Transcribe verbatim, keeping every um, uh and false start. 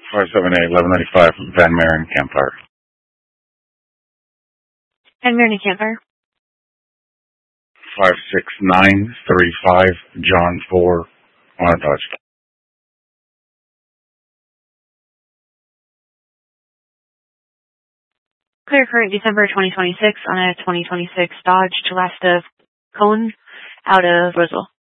five seven eight, eleven ninety-five, Van Maren Campfire. Van Maren Campfire. five six nine three five, John four, unattached. Clear current December twenty twenty-six on a twenty twenty-six Dodge Gelasta Cone out of Roseville.